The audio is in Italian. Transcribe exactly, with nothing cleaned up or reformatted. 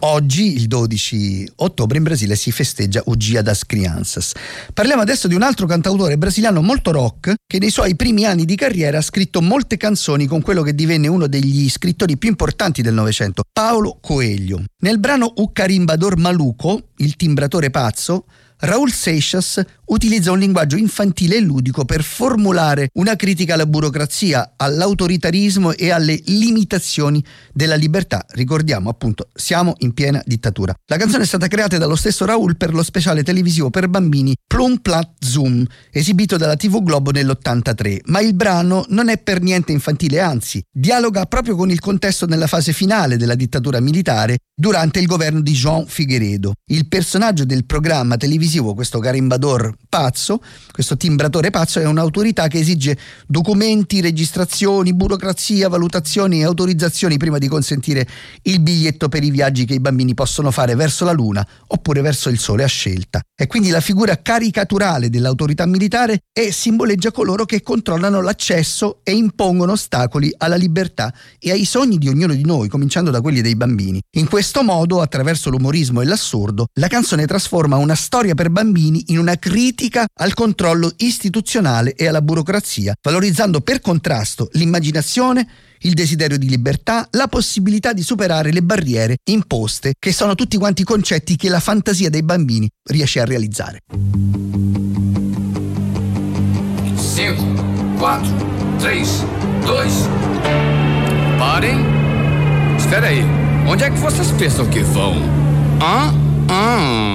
Oggi, il dodici ottobre, in Brasile si festeggia o Dia das Crianças. Parliamo adesso di un altro cantautore brasiliano molto rock che nei suoi primi anni di carriera ha scritto molte canzoni con quello che divenne uno degli scrittori più importanti del Novecento, Paulo Coelho. Nel brano O Carimbador Maluco, il timbratore pazzo, Raul Seixas utilizza un linguaggio infantile e ludico per formulare una critica alla burocrazia, all'autoritarismo e alle limitazioni della libertà. Ricordiamo, appunto, siamo in piena dittatura. La canzone è stata creata dallo stesso Raul per lo speciale televisivo per bambini Plum Plat Zoom, esibito dalla tivù Globo nell'ottantatré, ma il brano non è per niente infantile, anzi, dialoga proprio con il contesto nella fase finale della dittatura militare durante il governo di João Figueiredo. Il personaggio del programma televisivo, questo carimbador pazzo, questo timbratore pazzo, è un'autorità che esige documenti, registrazioni, burocrazia, valutazioni e autorizzazioni prima di consentire il biglietto per i viaggi che i bambini possono fare verso la Luna oppure verso il Sole a scelta. È quindi la figura caricaturale dell'autorità militare e simboleggia coloro che controllano l'accesso e impongono ostacoli alla libertà e ai sogni di ognuno di noi, cominciando da quelli dei bambini. In questo modo, attraverso l'umorismo e l'assurdo, la canzone trasforma una storia per bambini in una critica al controllo istituzionale e alla burocrazia, valorizzando per contrasto l'immaginazione, il desiderio di libertà, la possibilità di superare le barriere imposte, che sono tutti quanti concetti che la fantasia dei bambini riesce a realizzare. cinque, quattro, tre, due. Parem. Espera aí. Onde é que vocês pensam que vão? Hã? Hã?